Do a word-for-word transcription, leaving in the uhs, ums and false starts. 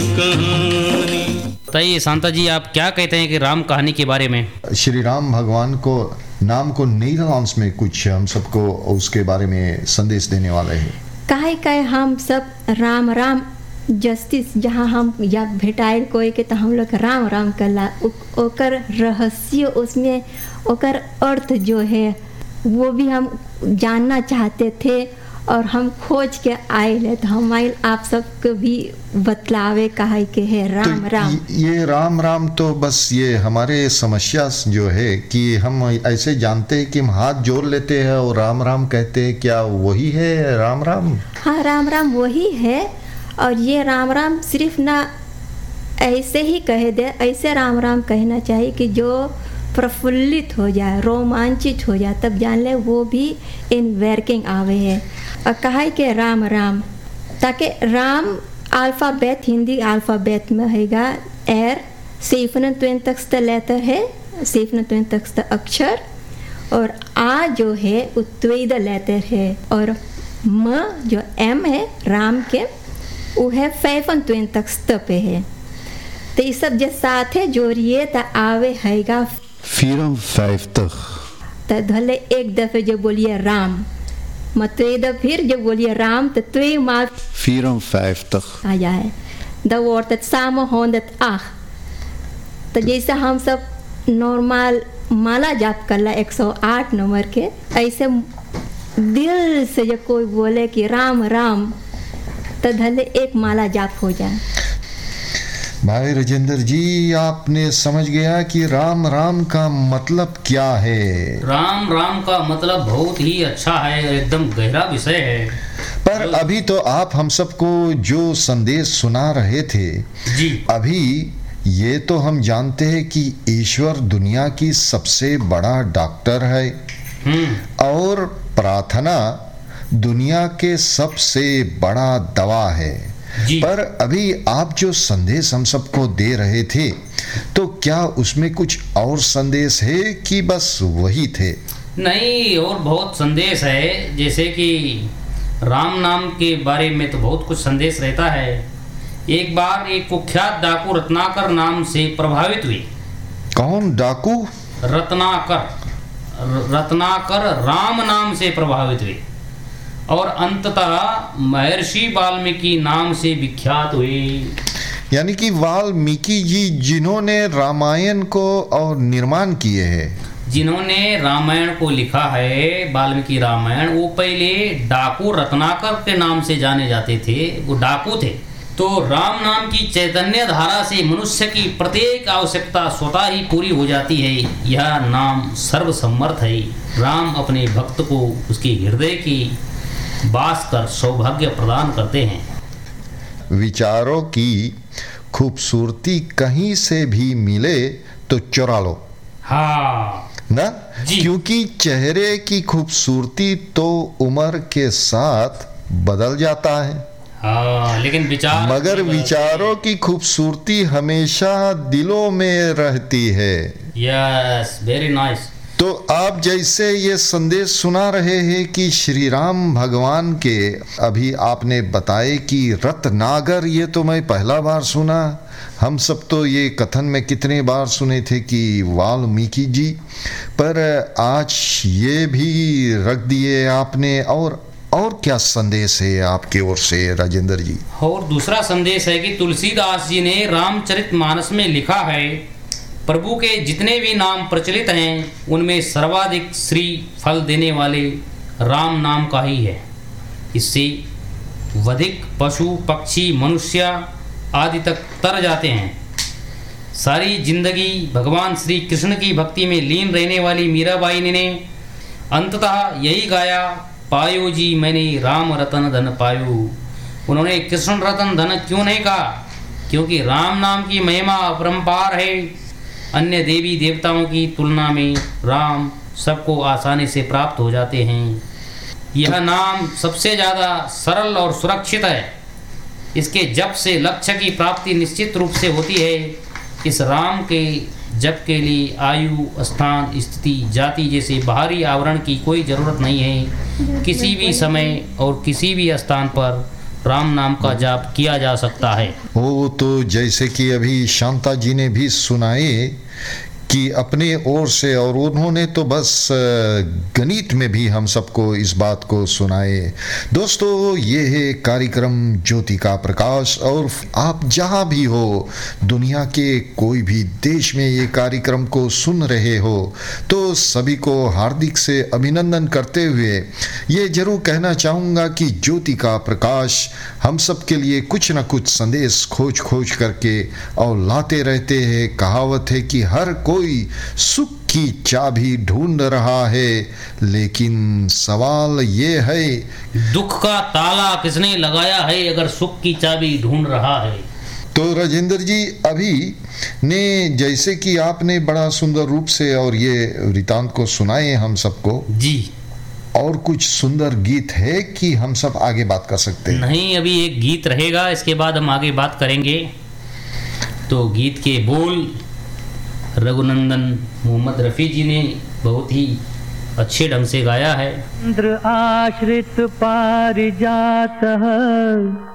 कहानी। बताइए शांता जी, आप क्या कहते हैं कि राम कहानी के बारे में? श्री राम भगवान को नाम को नीदरलैंड्स में कुछ हम सबको उसके बारे में संदेश देने वाले हैं। काहे काहे हम सब राम राम जस्टिस जहाँ हम या भेटाइल कोई के तो हम लोग राम राम कला ओकर रहस्य उसमें ओकर अर्थ जो है वो भी हम जानना चाहते थे और हम खोज के आए ले तो हम आए आप सबको भी बतलावे कहा के है राम तो राम। ये राम राम तो बस ये हमारे समस्या जो है कि हम ऐसे जानते हैं कि हम हाथ जोड़ लेते हैं और राम राम कहते हैं, क्या वही है राम राम? हाँ, राम राम वही है। और ये राम राम सिर्फ ना ऐसे ही कह दे, ऐसे राम राम कहना चाहिए कि जो प्रफुल्लित हो जाए, रोमांचित हो जाए, तब जान ले वो भी इन वर्किंग आवे है। और कहा कि राम राम ताकि राम अल्फ़ाबेट हिंदी अल्फ़ाबेट में हैगा एर सेफन त्वेंतक्स्त लेटर है, सेफन त्वेंतक्स्त अक्षर, और आ जो है उत्वेद लेटर है, और म जो एम है राम के वो है फैफन त्वेंतक्स्त पे है। तो ये सब जो साथ है जोड़िए तो आवे हैगा vierenvijftig। तो धले एक दफे जो बोलिए राम मतवेद फिर जो बोलिए राम तो twee maal vierenvijftig आ जाए dan wordt het samen honderdacht। तो जैसे हम सब नॉर्मल माला जाप कर ला एक सौ आठ नंबर के, ऐसे दिल से जो कोई बोले कि राम राम तो धले एक माला जाप हो जाए। भाई राजेंद्र जी, आपने समझ गया कि राम राम का मतलब क्या है? राम राम का मतलब बहुत ही अच्छा है, एकदम गहरा विषय है। पर अभी तो आप हम सबको जो संदेश सुना रहे थे जी, अभी ये तो हम जानते हैं कि ईश्वर दुनिया की सबसे बड़ा डॉक्टर है और प्रार्थना दुनिया के सबसे बड़ा दवा है। पर अभी आप जो संदेश हम सबको दे रहे थे तो क्या उसमें कुछ और संदेश है कि बस वही थे? नहीं, और बहुत संदेश है। जैसे कि राम नाम के बारे में तो बहुत कुछ संदेश रहता है। एक बार एक कुख्यात डाकू रत्नाकर नाम से प्रभावित हुए। कौन डाकू? रत्नाकर। रत्नाकर राम नाम से प्रभावित हुए और अंततः महर्षि वाल्मीकि नाम से विख्यात हुए। यानी कि वाल्मीकि जी जिन्होंने रामायण को और निर्माण किए हैं, जिन्होंने रामायण को लिखा है, वाल्मीकि रामायण, वो पहले डाकू रत्नाकर के नाम से जाने जाते थे, वो डाकू थे। तो राम नाम की चैतन्य धारा से मनुष्य की प्रत्येक आवश्यकता स्वतः ही पूरी हो जाती है। यह नाम सर्वसम्मर्थ है। राम अपने भक्त को उसके हृदय की बास कर सौभाग्य प्रदान करते हैं। विचारों की खूबसूरती कहीं से भी मिले तो चुरा लो। हाँ ना, जी। क्योंकि चेहरे की खूबसूरती तो उम्र के साथ बदल जाता है। हाँ, लेकिन विचार मगर विचारों की खूबसूरती हमेशा दिलों में रहती है। Yes, very nice. तो आप जैसे ये संदेश सुना रहे हैं कि श्री राम भगवान के, अभी आपने बताए कि रत्नागर, ये तो मैं पहला बार सुना। हम सब तो ये कथन में कितने बार सुने थे कि वाल्मीकि जी, पर आज ये भी रख दिए आपने। और और क्या संदेश है आपकी ओर से राजेंद्र जी? और दूसरा संदेश है कि तुलसीदास जी ने रामचरितमानस में लिखा है, प्रभु के जितने भी नाम प्रचलित हैं उनमें सर्वाधिक श्री फल देने वाले राम नाम का ही है। इससे वधिक पशु पक्षी मनुष्य आदि तक तर जाते हैं। सारी जिंदगी भगवान श्री कृष्ण की भक्ति में लीन रहने वाली मीराबाई ने अंततः यही गाया, पायो जी मैंने राम रतन धन पायो। उन्होंने कृष्ण रतन धन क्यों नहीं कहा? क्योंकि राम नाम की महिमा अपरंपार है। अन्य देवी देवताओं की तुलना में राम सबको आसानी से प्राप्त हो जाते हैं। यह नाम सबसे ज़्यादा सरल और सुरक्षित है। इसके जप से लक्ष्य की प्राप्ति निश्चित रूप से होती है। इस राम के जप के लिए आयु, स्थान, स्थिति, जाति जैसे बाहरी आवरण की कोई ज़रूरत नहीं है। किसी भी समय और किसी भी स्थान पर राम नाम का जाप किया जा सकता है। वो तो जैसे कि अभी शांता जी ने भी सुनाए कि अपने ओर से, और उन्होंने तो बस गणित में भी हम सबको इस बात को सुनाए। दोस्तों, ये है कार्यक्रम ज्योति का प्रकाश, और आप जहाँ भी हो, दुनिया के कोई भी देश में ये कार्यक्रम को सुन रहे हो, तो सभी को हार्दिक से अभिनंदन करते हुए ये जरूर कहना चाहूँगा कि ज्योति का प्रकाश हम सब के लिए कुछ न कुछ संदेश खोज खोज करके और लाते रहते हैं। कहावत है कि हर कोई सुख की चाबी ढूंढ रहा है, लेकिन सवाल ये है, दुख का ताला किसने लगाया है अगर सुख की चाबी ढूंढ रहा है। तो राजेंद्र जी, अभी ने जैसे कि आपने बड़ा सुंदर रूप से और ये वृतांत को सुनाए हम सबको जी, और कुछ सुंदर गीत है कि हम सब आगे बात कर सकते हैं? नहीं, अभी एक गीत रहेगा, इसके बाद हम आगे बात करेंगे। तो गीत के बोल रघुनंदन मोहम्मद रफ़ी जी ने बहुत ही अच्छे ढंग से गाया है। इंद्र आश्रित पारिजात